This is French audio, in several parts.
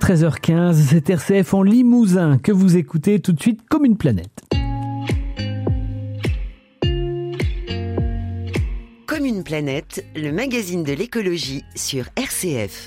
13h15, c'est RCF en Limousin que vous écoutez tout de suite comme une planète. Comme une planète, le magazine de l'écologie sur RCF.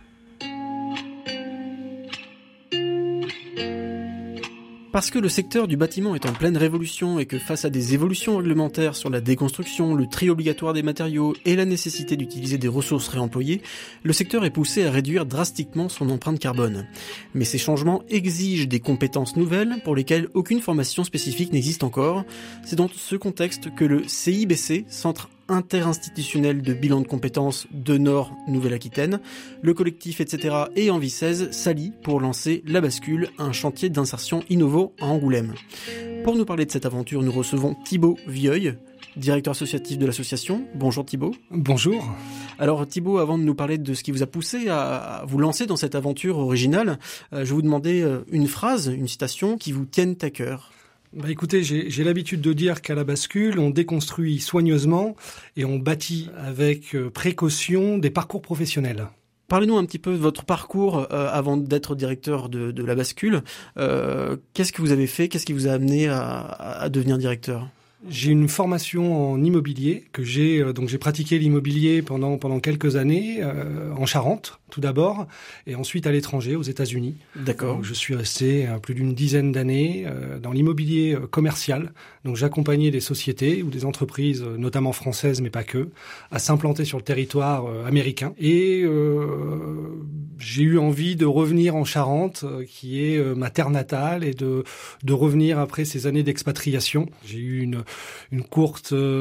Parce que le secteur du bâtiment est en pleine révolution et que face à des évolutions réglementaires sur la déconstruction, le tri obligatoire des matériaux et la nécessité d'utiliser des ressources réemployées, le secteur est poussé à réduire drastiquement son empreinte carbone. Mais ces changements exigent des compétences nouvelles pour lesquelles aucune formation spécifique n'existe encore. C'est dans ce contexte que le CIBC, Centre interinstitutionnel de bilan de compétences de Nord Nouvelle-Aquitaine, le collectif etc. et Envie 16 s'allient pour lancer La Bascule, un chantier d'insertion innovant à Angoulême. Pour nous parler de cette aventure, nous recevons Thibaut Vieuil, directeur associatif de l'association. Bonjour Thibaut. Bonjour. Alors Thibaut, avant de nous parler de ce qui vous a poussé à vous lancer dans cette aventure originale, je vais vous demander une phrase, une citation qui vous tienne à cœur. Écoutez, j'ai l'habitude de dire qu'à La Bascule, on déconstruit soigneusement et on bâtit avec précaution des parcours professionnels. Parlez-nous un petit peu de votre parcours avant d'être directeur de La Bascule. Qu'est-ce que vous avez fait ? Qu'est-ce qui vous a amené à devenir directeur ? J'ai une formation en immobilier que j'ai pratiqué l'immobilier pendant quelques années en Charente tout d'abord et ensuite à l'étranger aux États-Unis. D'accord. Donc, je suis resté plus d'une dizaine d'années dans l'immobilier commercial. Donc j'accompagnais des sociétés ou des entreprises notamment françaises mais pas que à s'implanter sur le territoire américain et j'ai eu envie de revenir en Charente qui est ma terre natale et de revenir après ces années d'expatriation. J'ai eu une courte